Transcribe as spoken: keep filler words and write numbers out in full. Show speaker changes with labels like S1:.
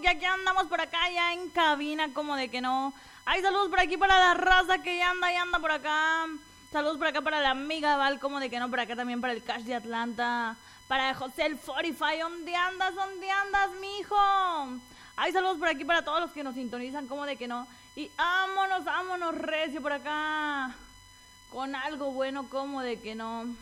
S1: ya que andamos por acá, ya en cabina, como de que no. Hay saludos por aquí para la raza que ya anda, ya anda por acá. Saludos por acá para la amiga Val, como de que no, por acá también para el Cash de Atlanta. Para José el cuarenta y cinco, ¿dónde andas? ¿Dónde andas, mijo? Hay saludos por aquí para todos los que nos sintonizan, como de que no. Y vámonos, vámonos recio por acá. Con algo bueno, como de que no.